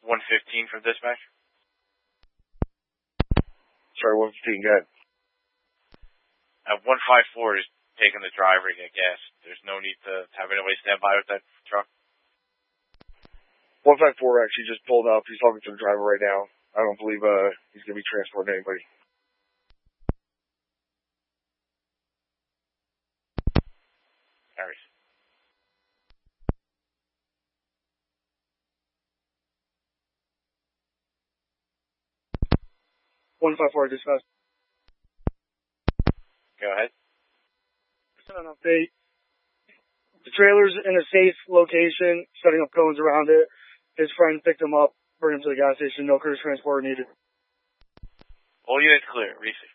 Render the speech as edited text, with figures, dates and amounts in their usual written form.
115 from dispatch. Sorry, 115, go ahead. 154 is taking the driver to get gas. There's no need to have anybody stand by with that truck. 154 actually just pulled up. He's talking to the driver right now. I don't believe he's going to be transporting anybody. Harris. Dispatch. Go ahead. Just an update. The trailer's in a safe location, setting up cones around it. His friend picked him up, brought him to the gas station. No cruise transport needed. All units clear. Receive.